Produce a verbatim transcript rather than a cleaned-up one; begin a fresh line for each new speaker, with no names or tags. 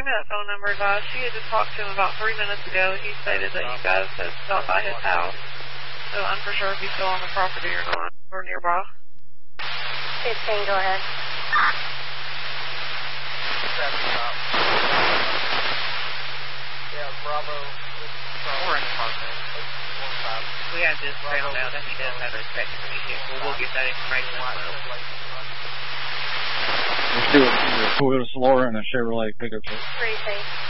Give me that phone number, guys. She had just talked to him about three minutes ago. He stated that you guys had stopped by his house. So I'm for sure if he's still on the property or not, or nearby.
fifteen, go ahead.
Yeah, Bravo.
We're in the apartment. We have just found out that he does have a second vehicle. We'll get that information as well.
Let's do a Toyota Solara and a Chevrolet pickup truck.
Three,